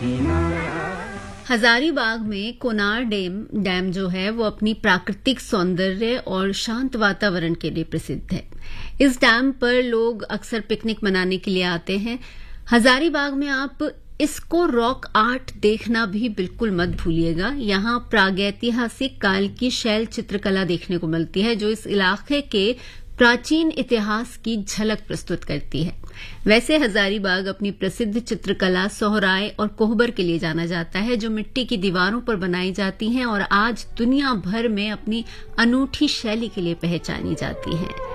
हजारीबाग में कोनार डैम जो है वो अपनी प्राकृतिक सौंदर्य और शांत वातावरण के लिए प्रसिद्ध है। इस डैम पर लोग अक्सर पिकनिक मनाने के लिए आते हैं। हजारीबाग में आप इसको रॉक आर्ट देखना भी बिल्कुल मत भूलिएगा। यहाँ प्रागैतिहासिक काल की शैल चित्रकला देखने को मिलती है जो इस इलाके के प्राचीन इतिहास की झलक प्रस्तुत करती है। वैसे हजारीबाग अपनी प्रसिद्ध चित्रकला सोहराय और कोहबर के लिए जाना जाता है जो मिट्टी की दीवारों पर बनाई जाती हैं और आज दुनिया भर में अपनी अनूठी शैली के लिए पहचानी जाती हैं।